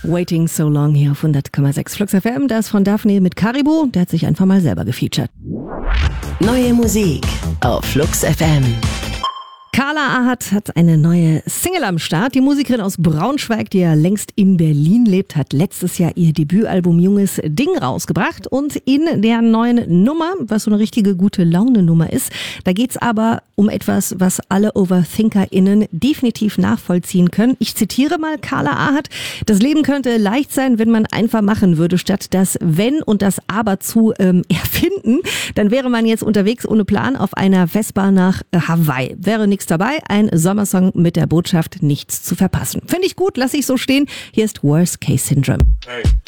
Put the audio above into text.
Waiting so long hier auf 100,6 Flux FM. Das von Daphne mit Caribou. Der hat sich einfach mal selber gefeatured. Neue Musik auf Flux FM. Carla Ahat hat eine neue Single am Start. Die Musikerin aus Braunschweig, die ja längst in Berlin lebt, hat letztes Jahr ihr Debütalbum Junges Ding rausgebracht. Und in der neuen Nummer, was so eine richtige gute Laune-Nummer ist, da geht's aber um etwas, was alle OverthinkerInnen definitiv nachvollziehen können. Ich zitiere mal Carla Ahat: Das Leben könnte leicht sein, wenn man einfach machen würde, statt das Wenn und das Aber zu erfinden. Dann wäre man jetzt unterwegs ohne Plan auf einer Vespa nach Hawaii. Wäre nichts dabei, ein Sommersong mit der Botschaft, nichts zu verpassen. Finde ich gut, lasse ich so stehen. Hier ist Worst Case Syndrome. Hey.